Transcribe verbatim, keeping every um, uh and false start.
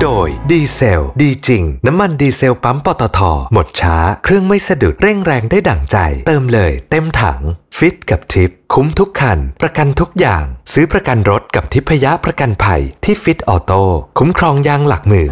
โดยดีเซลดีจริงน้ำมันดีเซลปั๊มปตท.หมดช้าเครื่องไม่สะดุดเร่งแรงได้ดั่งใจเติมเลยเต็มถังฟิตกับทิปคุ้มทุกคันประกันทุกอย่างซื้อประกันรถกับทิพยประกันภัยที่ฟิตออโต้คุ้มครองยางหลักหมื่น